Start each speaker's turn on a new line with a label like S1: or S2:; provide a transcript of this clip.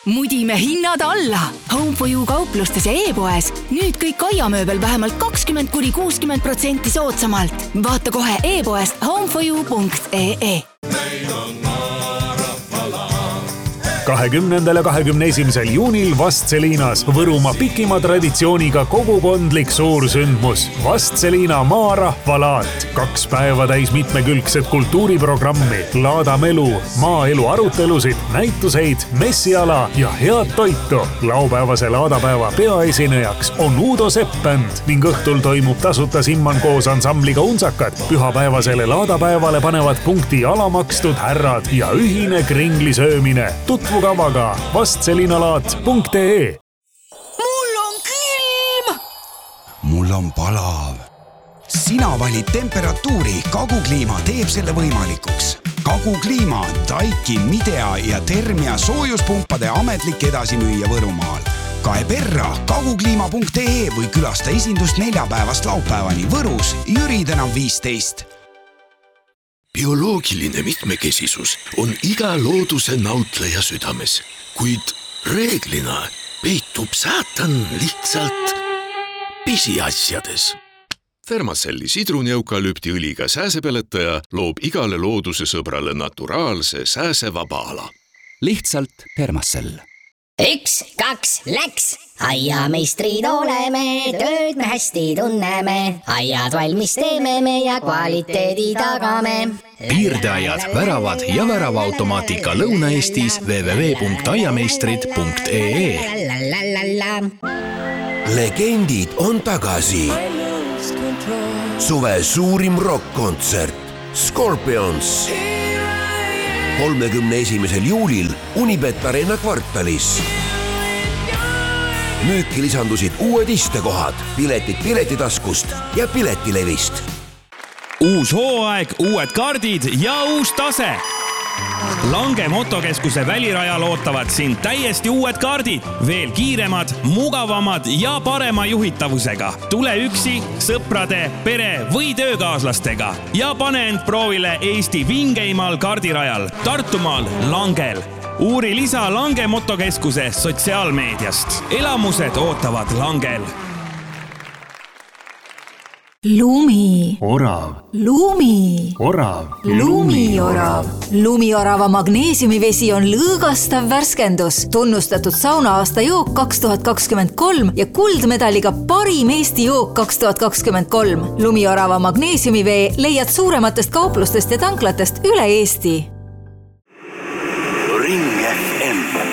S1: Mudime hinnad alla. Home for You kauplustes ja e-poes. Nüüd kõik aiamööbel vähemalt 20–60% soodsamalt. Vaata kohe e-poest homeforyou.ee.
S2: 20. ja 21. juunil Vastseliinas Võrumaa pikima traditsiooniga kogukondlik suursündmus. Vastseliina maarahvalaat. 2 päeva täis mitmekülgset kultuuriprogrammi, laadamelu, maaelu arutelusid, näituseid, messiala ja head toitu. Laupäevase laadapäeva peaesinejaks on Udo Seppend ning õhtul toimub tasuta Simman koos ansambliga Unsakad. Pühapäevasele laadapäevale panevad punkti alamakstud härrad ja ühine kringli söömine. Kavaga vastselinalaat.ee.
S1: Mul on külm!
S3: Mul on palav. Sina valid temperatuuri, Kagukliima teeb selle võimalikuks. Kagukliima, Daikin, Midea ja Termia soojuspumpade ametlik edasimüüja Võrumaal. Kae perra kagukliima.ee või külasta esindust 4 päevast laupäevani Võrus, Jüri tänav 15.
S4: Bioloogiline mitmekesisus on iga looduse nautleja südames, kuid reeglina peitub saatan lihtsalt pisiasjades. Fermacelli sidruneukalüptiõliga sääsepeletaja loob igale looduse sõbrale naturaalse sääsevaba ala.
S5: Lihtsalt Fermacell.
S6: 1, 2, läks! Aiameistrid oleme, tööd me hästi tunneme. Aiad valmis teeme me ja kvaliteedi tagame.
S7: Piirdeaiad, väravad ja väravaautomaatika Lõuna-Eestis www.aiameistrid.ee.
S8: Legendid on tagasi. Suve suurim rock-kontsert Scorpions 31. juulil Unibet Arena kvartalis. Müüki lisandusid uued istekohad, piletid Piletitaskust ja Piletilevist.
S9: Uus hooaeg, uued kaardid ja uus tase. Lange motokeskuse välirajal ootavad sind täiesti uued kaardid, veel kiiremad, mugavamad ja parema juhitavusega. Tule üksi, sõprade, pere või töökaaslastega ja pane end proovile Eesti vingeimal kaardirajal Tartumaal Langel. Uuri lisa Lange motokeskuse sotsiaalmeediast. Elamused ootavad Langel.
S1: Lumi.
S2: Orav.
S1: Lumi.
S2: Orav.
S1: Lumiorav. Lumiorava magneesiumivesi on lõõgastav värskendus, tunnustatud sauna-aasta jook 2023 ja kuldmedaliga parim Eesti jook 2023. Lumiorava magneesiumivee leiad suurematest kauplustest ja tanklatest üle Eesti.
S8: Ring FM.